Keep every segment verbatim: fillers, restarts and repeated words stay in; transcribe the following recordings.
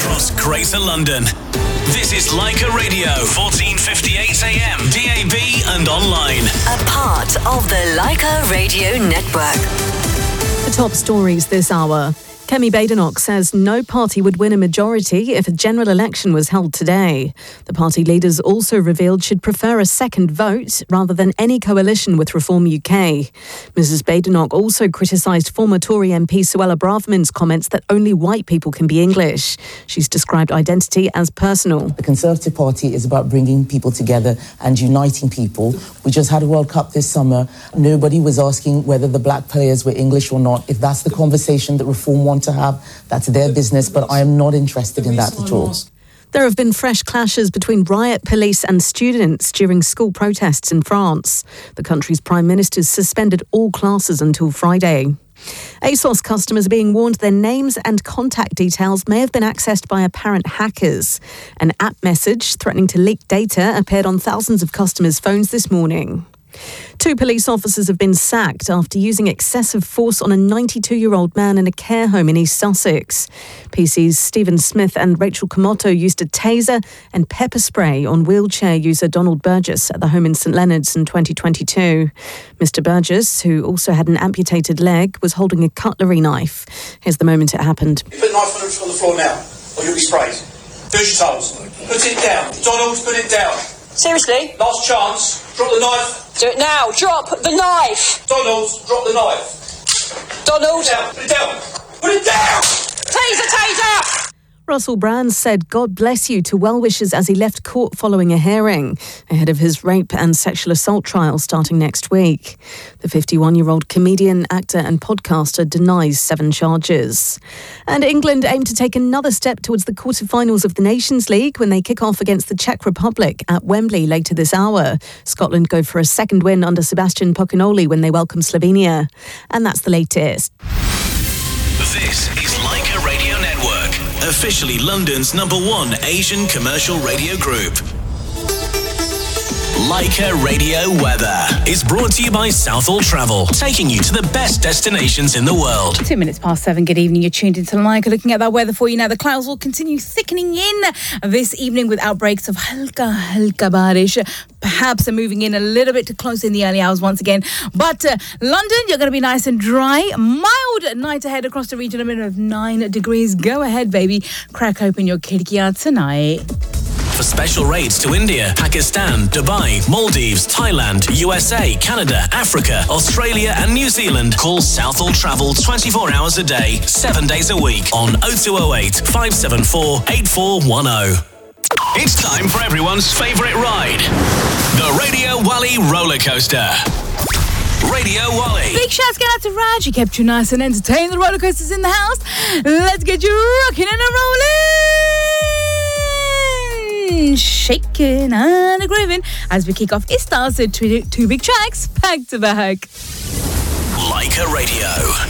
across Greater London. This is Leica Radio, fourteen fifty-eight A M, D A B and online. A part of the Leica Radio Network. The top stories this hour. Kemi Badenoch says no party would win a majority if a general election was held today. The party leaders also revealed she'd prefer a second vote rather than any coalition with Reform U K. Missus Badenoch also criticised former Tory M P Suella Braverman's comments that only white people can be English. She's described identity as personal. The Conservative Party is about bringing people together and uniting people. We just had a World Cup this summer. Nobody was asking whether the black players were English or not. If that's the conversation that Reform want to have, that's their business, but I am not interested in that at all. There have been fresh clashes between riot police and students during school protests in France. The country's Prime Minister's suspended all classes until Friday. ASOS customers are being warned their names and contact details may have been accessed by apparent hackers. An app message threatening to leak data appeared on thousands of customers' phones this morning. Two police officers have been sacked after using excessive force on a ninety-two-year-old man in a care home in East Sussex. P C's Stephen Smith and Rachel Komoto used a taser and pepper spray on wheelchair user Donald Burgess at the home in St Leonard's in twenty twenty-two. Mister Burgess, who also had an amputated leg, was holding a cutlery knife. Here's the moment it happened. You put the knife on the floor now, or you'll be sprayed. Use your toes. Put it down. Donald, put it down. Seriously? Last chance. Drop the knife. Do it now. Drop the knife. Donald, drop the knife. Donald. Put it down. Put it down. Put it down. Taser, taser. Russell Brand said God bless you to well-wishers as he left court following a hearing ahead of his rape and sexual assault trial starting next week. The fifty-one-year-old comedian, actor and podcaster denies seven charges. And England aim to take another step towards the quarter-finals of the Nations League when they kick off against the Czech Republic at Wembley later this hour. Scotland go for a second win under Sebastian Pocinoli when they welcome Slovenia. And that's the latest. This is Leica Radio Network, officially London's number one Asian commercial radio group. Leica Radio Weather is brought to you by Southall Travel, taking you to the best destinations in the world. Two minutes past seven. Good evening. You're tuned into Leica. Looking at that weather for you now. The clouds will continue thickening in this evening with outbreaks of halka halka barish. Perhaps moving in a little bit close in the early hours once again. But uh, London, you're going to be nice and dry. Mild night ahead across the region, a minimum of nine degrees. Go ahead, baby. Crack open your khidkiyan tonight. For special rates to India, Pakistan, Dubai, Maldives, Thailand, U S A, Canada, Africa, Australia and New Zealand, call Southall Travel twenty-four hours a day, seven days a week on oh two oh eight, five seven four, eight four one oh. It's time for everyone's favourite ride, the Radio Wally roller coaster. Radio Wally. Big shouts go out to Raj. He kept you nice and entertained. The roller coasters in the house. Let's get you rocking and a rolling, shaking and a grooving as we kick off. It starts with two, two big tracks back to back. Leica Radio.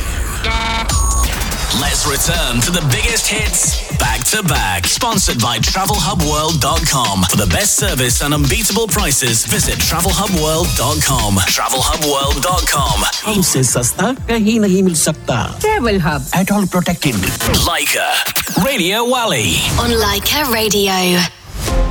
Let's return to the biggest hits back to back. Sponsored by travel hub world dot com. For the best service and unbeatable prices, visit travel hub world dot com. travel hub world dot com. हमसे सस्ता कहीं नहीं मिल सकता. Travel Hub. At all protected. Leica Radio Wally On Leica Radio.